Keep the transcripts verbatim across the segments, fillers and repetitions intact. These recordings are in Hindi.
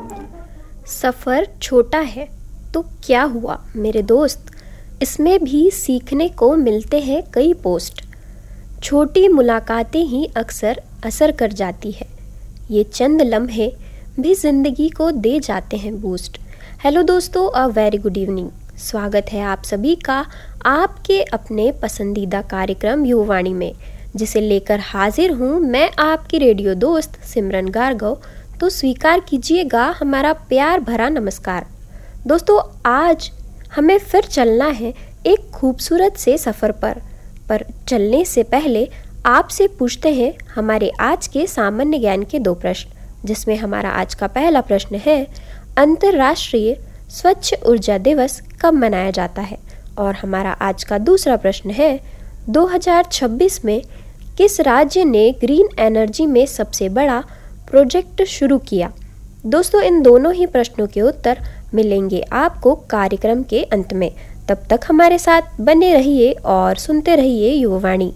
सफ़र छोटा है तो क्या हुआ मेरे दोस्त, इसमें भी सीखने को मिलते हैं कई पोस्ट। छोटी मुलाकातें ही अक्सर असर कर जाती है, ये चंद लम्हे भी ज़िंदगी को दे जाते हैं बूस्ट। हेलो दोस्तों, अ वेरी गुड इवनिंग। स्वागत है आप सभी का आपके अपने पसंदीदा कार्यक्रम युवावाणी में, जिसे लेकर हाजिर हूँ मैं आपकी रेडियो दोस्त सिमरन गार्गव। तो स्वीकार कीजिएगा हमारा प्यार भरा नमस्कार। दोस्तों, आज हमें फिर चलना है एक खूबसूरत से सफ़र पर पर चलने से पहले आपसे पूछते हैं हमारे आज के सामान्य ज्ञान के दो प्रश्न, जिसमें हमारा आज का पहला प्रश्न है, अंतर्राष्ट्रीय स्वच्छ ऊर्जा दिवस कब मनाया जाता है। और हमारा आज का दूसरा प्रश्न है, दो हज़ार छब्बीस में किस राज्य ने ग्रीन एनर्जी में सबसे बड़ा प्रोजेक्ट शुरू किया। दोस्तों, इन दोनों ही प्रश्नों के उत्तर मिलेंगे आपको कार्यक्रम के अंत में। तब तक हमारे साथ बने रहिए और सुनते रहिए युवावाणी।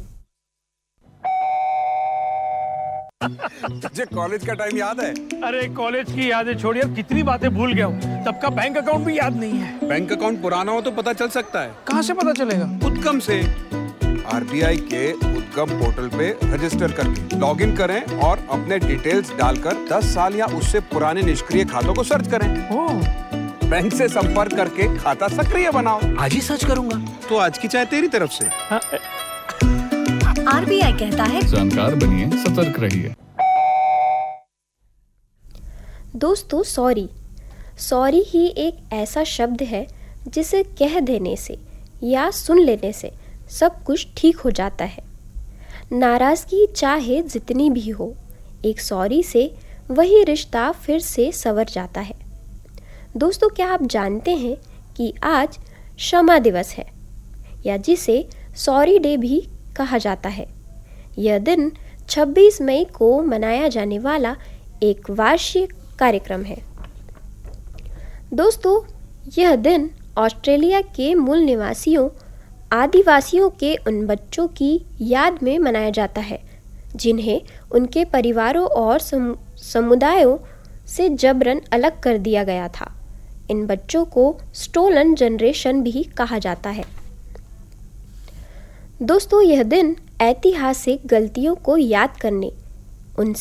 तुझे कॉलेज का टाइम याद है? अरे कॉलेज की यादें छोड़िए, अब कितनी बातें भूल गया हूँ। तब का बैंक अकाउंट भी याद नहीं है। बैंक अकाउंट पुराना हो तो पता चल सकता है। कहाँ से पता चलेगा? उद्गम से। आरबीआई के उद्गम पोर्टल पे रजिस्टर करके लॉगिन करें और अपने डिटेल्स डालकर दस साल या उससे पुराने निष्क्रिय खातों को सर्च करें। ओह। बैंक से संपर्क करके खाता सक्रिय बनाओ। आज ही सर्च करूंगा। तो आज की चाय तेरी तरफ से। आरबीआई कहता है, जानकार बनिए, सतर्क रहिए। दोस्तों, सॉरी सॉरी ही एक ऐसा शब्द है जिसे कह देने से या सुन लेने से सब कुछ ठीक हो जाता है। नाराज़गी चाहे जितनी भी हो, एक सॉरी से वही रिश्ता फिर से संवर जाता है। दोस्तों, क्या आप जानते हैं कि आज क्षमा दिवस है, या जिसे सॉरी डे भी कहा जाता है। यह दिन छब्बीस मई को मनाया जाने वाला एक वार्षिक कार्यक्रम है। दोस्तों, यह दिन ऑस्ट्रेलिया के मूल निवासियों आदिवासियों के उन बच्चों की याद में मनाया जाता है जिन्हें उनके परिवारों और समुदायों से जबरन अलग कर दिया गया था। इन बच्चों को स्टोलन जनरेशन भी कहा जाता है। दोस्तों, यह दिन ऐतिहासिक गलतियों को याद करने, उन